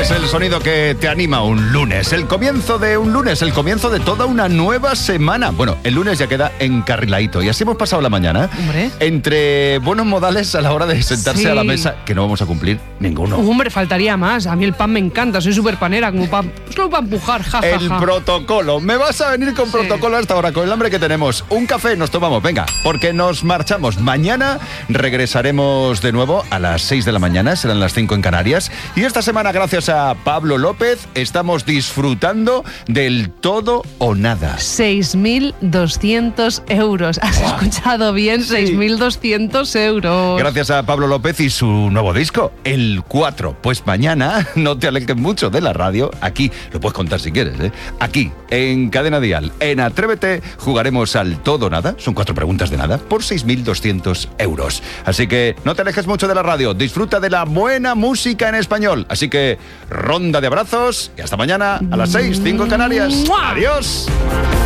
es el sonido que te anima un lunes. El comienzo de un lunes, el comienzo de toda una nueva semana. Bueno, el lunes ya queda encarriladito. Y así hemos pasado la mañana. Hombre. Entre buenos modales a la hora de sentarse a la mesa, que no vamos a cumplir ninguno. Hombre, faltaría más. A mí el pan me encanta. Soy súper panera, como para empujar. El protocolo. Me vas a venir con protocolo hasta ahora, con el hambre que tenemos. Un café nos tomamos, venga, porque nos marchamos. Mañana regresaremos de nuevo a las 6 de la mañana, serán las 5 en Canarias. Y esta semana, gracias a Pablo López, estamos disfrutando del todo o nada. 6.200 euros. ¿Has escuchado bien? Sí. 6.200 euros. Gracias a Pablo López y su nuevo disco, El 4. Pues mañana, no te alejes mucho de la radio, aquí, lo puedes contar si quieres, aquí, en Cadena Dial, en Atrévete, jugaremos al todo o nada, son 4 preguntas de nada, por 6.200 euros. Así que no te alejes mucho de la radio, disfruta de la buena música en español. Así que ronda de abrazos y hasta mañana a las 6, 5 en Canarias. ¡Adiós!